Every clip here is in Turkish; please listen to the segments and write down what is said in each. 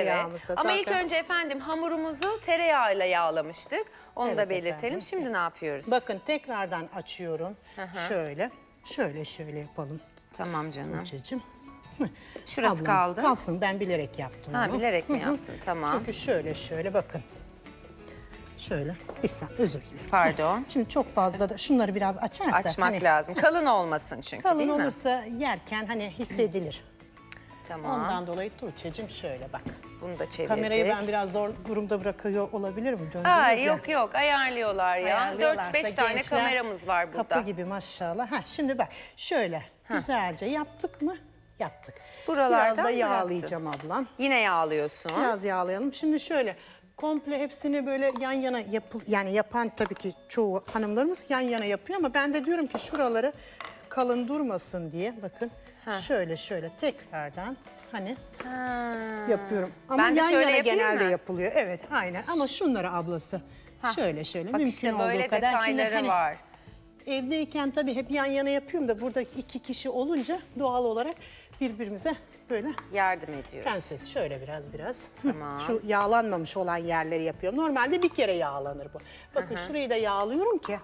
tereyağımız da Ama ilk zaten. önce efendim hamurumuzu tereyağıyla yağlamıştık. Onu Evet da belirtelim. efendim. Şimdi ne yapıyoruz? Bakın tekrardan açıyorum. Şöyle. Şöyle yapalım. Tamam canım. Tuğçe'cim. Şurası Ablam, kaldı. kalsın, ben bilerek yaptım Ha, onu. bilerek mi yaptın? Tamam. Çünkü şöyle bakın. Şöyle bir saniye, özür dilerim. Pardon. Şimdi çok fazla da şunları biraz açarsa. Açmak hani lazım. Kalın olmasın çünkü, kalın değil mi? olursa yerken hani hissedilir. Tamam. Ondan dolayı Tuğçe'cim şöyle bak. Bunu da çevirdik. Kamerayı ben biraz zor durumda bırakıyor olabilir mi? Döndünüz Aa, ya. yok ayarlıyorlar ya. Ayarlıyorlarsa 4-5 tane gençler kameramız var burada. Kapı gibi maşallah. Şimdi bak şöyle güzelce yaptık mı? Yaptık. Buralardan biraz da bıraktın. yağlayacağım ablam. Yine yağlıyorsun. Biraz yağlayalım. Şimdi şöyle komple hepsini böyle yan yana yani yapan tabii ki çoğu hanımlarımız yan yana yapıyor ama ben de diyorum ki şuraları kalın durmasın diye bakın şöyle tekrardan hani yapıyorum. Ama Ben de yan şöyle yana yapayım genelde mı? yapılıyor. Evet aynen ama şunları ablası şöyle Bak mümkün işte olduğu böyle kadar. Şimdi detayları hani var. evdeyken tabii hep yan yana yapıyorum da burada 2 kişi olunca doğal olarak birbirimize böyle Yardım ediyoruz. prenses şöyle biraz. Tamam. Şu yağlanmamış olan yerleri yapıyorum. Normalde bir kere yağlanır bu. Bakın şurayı da yağlıyorum ki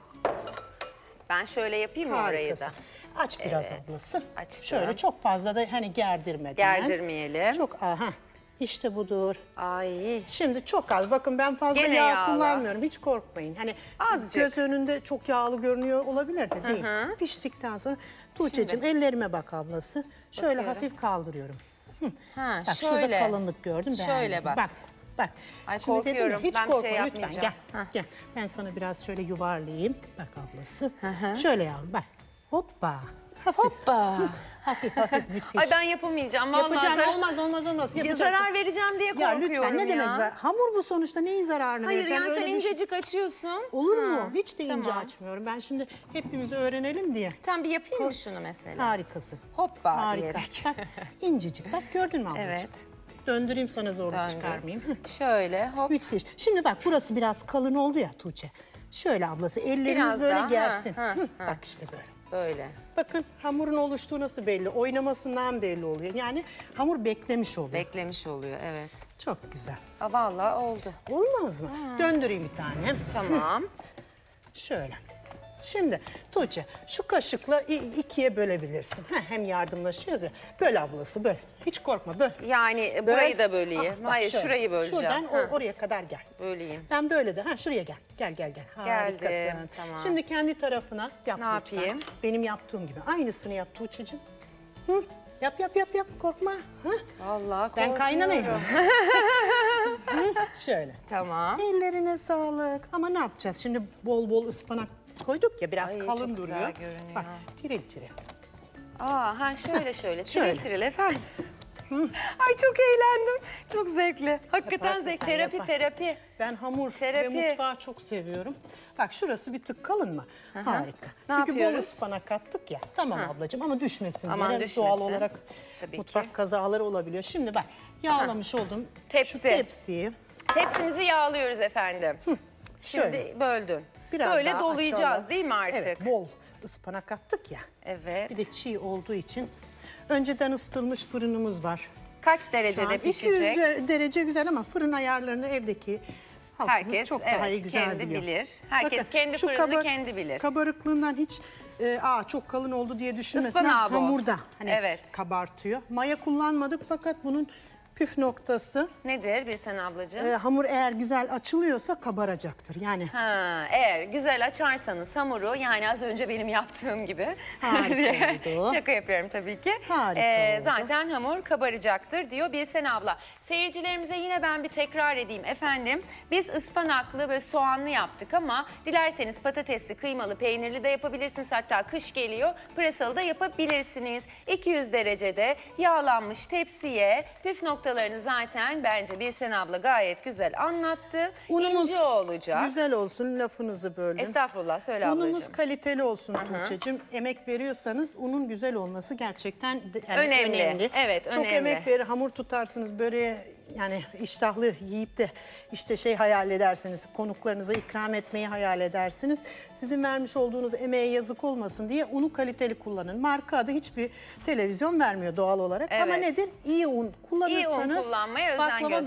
Ben şöyle yapayım mı orayı da? harikasın. Aç biraz Evet, ablası. açtım. Şöyle çok fazla da hani gerdirmeden. Gerdirmeyelim. Çok işte budur. Ay. Şimdi çok az. Bakın ben fazla Gene yağ yağla. kullanmıyorum. Hiç korkmayın. Hani Azıcık. göz önünde çok yağlı görünüyor olabilir de değil. Piştikten sonra Tuğçe'cim ellerime bak ablası. Şöyle Bakıyorum. hafif kaldırıyorum. Ha, Bak şurada şöyle. kalınlık gördüm. Şöyle beğendim. Bak. Ay, Şimdi dedim ya, korkuyorum. hiç Ben bir korkma şey lütfen. yapmayacağım. Gel. Ben sana biraz şöyle yuvarlayayım. Bak ablası. Şöyle yavrum bak. Hoppa. Hafif. Hoppa. Hafif müthiş. Ay ben yapamayacağım. Vallahi Yapacağım zarar- olmaz. Ya Yapacaksın. zarar vereceğim diye Ya korkuyorum lütfen ne demek ya. zarar? Hamur bu sonuçta neyin zararını Hayır vereceksin? yani sen Öyle düşün. incecik açıyorsun. Olur Ha, mu? Hiç de ince tamam. açmıyorum. Ben şimdi hepimiz öğrenelim diye. Tamam bir yapayım mı şunu mesela? Harikasın. Hoppa Harika. diyerek. Bak incecik. Bak gördün mü ablacığım? Evet. Döndüreyim sana zorluk Döndür. çıkarmayayım. Şöyle hop. Müthiş. Şimdi bak burası biraz kalın oldu ya Tuğçe. Şöyle ablası elleriniz Biraz böyle daha, gelsin. ha. Bak işte böyle. Böyle. Bakın hamurun oluştuğu nasıl belli? Oynamasından belli oluyor. Yani hamur beklemiş oluyor. Beklemiş oluyor evet. Çok güzel. Aa, vallahi oldu. Olmaz mı? Döndüreyim bir tane. Tamam. Şöyle. Şimdi Tuğçe şu kaşıkla ikiye bölebilirsin. Hem yardımlaşıyoruz ya. Böl ablası böl. Hiç korkma böl. Yani Böl. burayı da böleyim. Bak Hayır şöyle. şurayı böleceğim. Şuradan Ha, oraya kadar gel. böleyim. Ben böyle de. Şuraya gel. Gel. Harikasın. Geldim, tamam. Şimdi kendi tarafına yap Ne lütfen. yapayım? Benim yaptığım gibi. Aynısını yap Tuğçe'cim. Yap. Korkma. Vallahi Ben korkuyorum. kaynanayım. Şöyle. Tamam. Ellerine sağlık. Ama ne yapacağız? Şimdi bol ıspanak koyduk ya biraz Ay, kalın çok güzel duruyor. görünüyor. Bak tiril. Şöyle. Şöyle. Tiril efendim. Ay çok eğlendim. Çok zevkli. Hakikaten Yaparsın zevk. sen, yapar. Terapi. Ben hamur Terapi. ve mutfağı çok seviyorum. Bak şurası bir tık kalın mı? Harika. Ne Çünkü bol yapıyoruz? ıspanak kattık ya. Tamam ablacığım ama düşmesin Aman diye. düşmesin. Doğal olarak Tabii mutfak ki. kazaları olabiliyor. Şimdi bak yağlamış olduğum Tepsi. şu tepsiyi Tepsimizi yağlıyoruz efendim. Şimdi şöyle. böldün. biraz Böyle daha dolayacağız açalım. değil mi artık? Evet bol ıspanak kattık ya. Evet. Bir de çiğ olduğu için önceden ısıtılmış fırınımız var. Kaç Şu an derecede 200 pişecek? derece güzel ama fırın ayarlarını evdeki halkımız Herkes çok daha iyi güzel kendi biliyor. bilir. Herkes kendi şu fırınını kendi bilir. Kabarıklığından hiç çok kalın oldu diye düşünmesinler. Ispanağı bol. Hamurda hani Evet. kabartıyor. Maya kullanmadık fakat bunun püf noktası Nedir Birsen ablacığım? hamur eğer güzel açılıyorsa kabaracaktır. Yani Eğer güzel açarsanız hamuru yani az önce benim yaptığım gibi Harika oldu. şaka yapıyorum tabii ki. Harika oldu. Zaten hamur kabaracaktır diyor Birsen abla. Seyircilerimize yine ben bir tekrar edeyim efendim. Biz ıspanaklı ve soğanlı yaptık ama dilerseniz patatesli, kıymalı, peynirli de yapabilirsiniz. Hatta kış geliyor pırasalı da yapabilirsiniz. 200 derecede yağlanmış tepsiye püf noktalarını zaten bence Birsen abla gayet güzel anlattı. unumuz İnce olacak. güzel olsun, lafınızı böldüm. Estağfurullah söyle ablacığım. Unumuz kaliteli olsun Tuğçe'cim. Emek veriyorsanız unun güzel olması gerçekten Önemli. Evet, Çok önemli. emek verir, hamur tutarsınız, böreğe yani iştahlı yiyip de işte hayal edersiniz, konuklarınıza ikram etmeyi hayal edersiniz. Sizin vermiş olduğunuz emeğe yazık olmasın diye unu kaliteli kullanın. Marka adı hiçbir televizyon vermiyor doğal olarak. Ama Evet. nedir? İyi un kullanırsanız İyi un kullanmaya özen baklava gösterin.